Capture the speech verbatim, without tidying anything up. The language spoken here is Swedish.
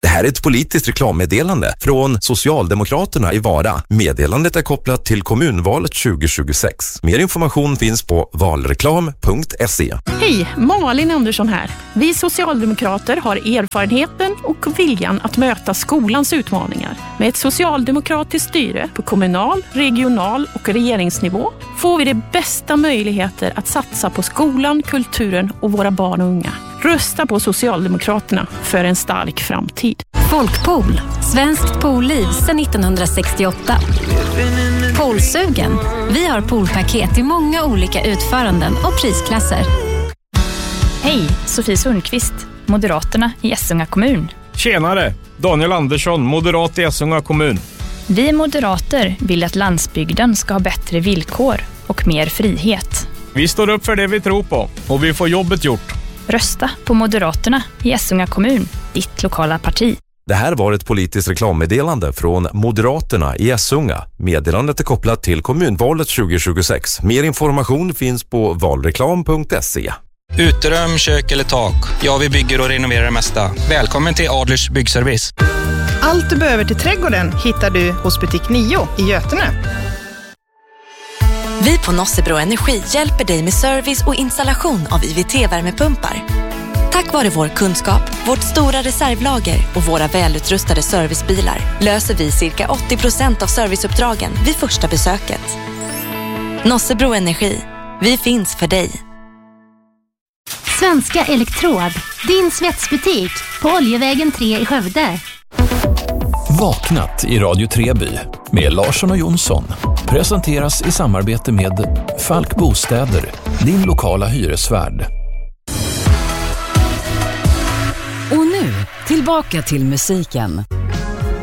Det här är ett politiskt reklammeddelande från Socialdemokraterna i Vara. Meddelandet är kopplat till kommunvalet tjugo tjugosex. Mer information finns på valreklam punkt se. Hej, Malin Andersson här. Vi socialdemokrater har erfarenheten och viljan att möta skolans utmaningar. Med ett socialdemokratiskt styre på kommunal, regional och regeringsnivå får vi de bästa möjligheter att satsa på skolan, kulturen och våra barn och unga. Rösta på Socialdemokraterna för en stark framtid. Folkpool, svenskt poolliv sedan nittonhundrasextioåtta. Poolsugen. Vi har poolpaket i många olika utföranden och prisklasser. Hej, Sofie Sundqvist, Moderaterna i Essunga kommun. Tjenare, Daniel Andersson, moderat i Essunga kommun. Vi moderater vill att landsbygden ska ha bättre villkor och mer frihet. Vi står upp för det vi tror på och vi får jobbet gjort. Rösta på Moderaterna i Essunga kommun, ditt lokala parti. Det här var ett politiskt reklammeddelande från Moderaterna i Essunga. Meddelandet är kopplat till kommunvalet tjugo tjugosex. Mer information finns på valreklam punkt se. Uterum, kök eller tak. Ja, vi bygger och renoverar det mesta. Välkommen till Adlers byggservice. Allt du behöver till trädgården hittar du hos butik nio i Götene. Vi på Nossebro Energi hjälper dig med service och installation av I V T-värmepumpar. Tack vare vår kunskap, vårt stora reservlager och våra välutrustade servicebilar löser vi cirka åttio procent av serviceuppdragen vid första besöket. Nossebro Energi. Vi finns för dig. Svenska Elektrod, din svetsbutik på Oljevägen tre i Skövde. Vaknat i Radio Treby med Larsson och Jonsson presenteras i samarbete med Falk Bostäder, din lokala hyresvärd. Och nu, tillbaka till musiken.